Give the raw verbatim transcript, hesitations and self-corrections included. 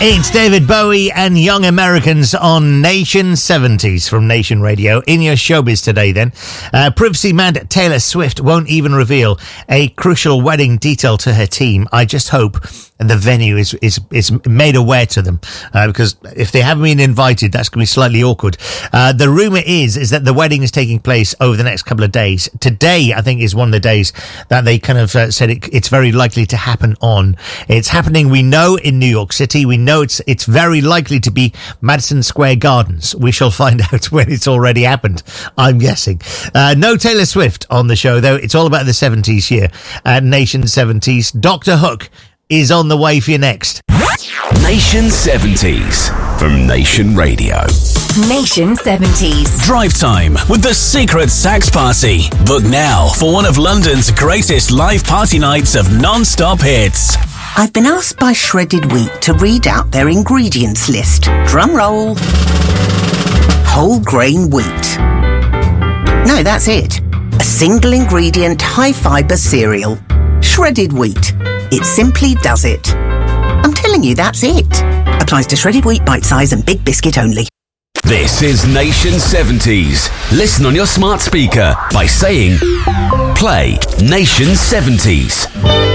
It's David Bowie and Young Americans on Nation seventies from Nation Radio. In your showbiz today then, uh, privacy-mad Taylor Swift won't even reveal a crucial wedding detail to her team. I just hope the venue is is, is made aware to them, uh, because if they haven't been invited, that's going to be slightly awkward. Uh, the rumour is, is that the wedding is taking place over the next couple of days. Today, I think, is one of the days that they kind of uh, said it, it's very likely to happen on. It's happening, we know, in New York City. We know it's it's very likely to be Madison Square Gardens. We shall find out when it's already happened, I'm guessing. Uh, no Taylor Swift on the show, though. It's all about the seventies here at Nation seventies. Doctor Hook is on the way for you next. Nation seventies from Nation Radio. Nation seventies. Drive time with the Secret Sax Party. Book now for one of London's greatest live party nights of non-stop hits. I've been asked by Shredded Wheat to read out their ingredients list. Drum roll. Whole grain wheat. No, that's it. A single ingredient, high fibre cereal. Shredded wheat. It simply does it. I'm telling you, that's it. Applies to shredded wheat, bite size and big biscuit only. This is Nation seventies. Listen on your smart speaker by saying, play Nation seventies.